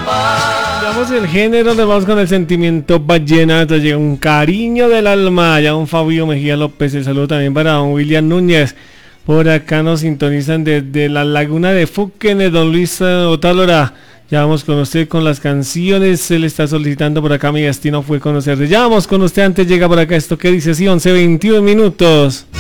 Cambiamos el género, nos vamos con el sentimiento vallenato. Llega un cariño del alma, ya un Fabio Mejía López. El saludo también para don William Núñez. Por acá nos sintonizan desde la laguna de Fuquene, don Luis Otálora. Ya vamos con usted con las canciones. Él está solicitando por acá, mi destino fue conocerle. Ya vamos con usted, antes llega por acá esto que dice, sí, 11:21 minutos.